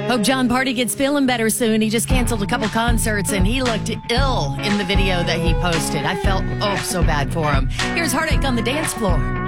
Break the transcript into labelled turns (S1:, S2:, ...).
S1: Hope John Party gets feeling better soon. He just canceled a couple concerts and he looked ill in the video that he posted. I felt, so bad for him. Here's Heartache on the dance floor.